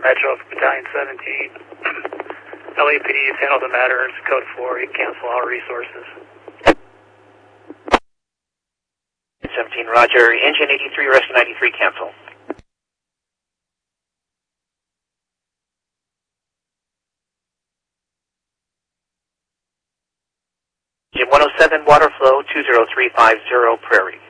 Metro for Battalion 17. LAPD has handled the matter. It's code 4. You cancel all resources. 17, roger. Engine 83, rescue 93, cancel. Engine 107, water flow 20350, Prairie.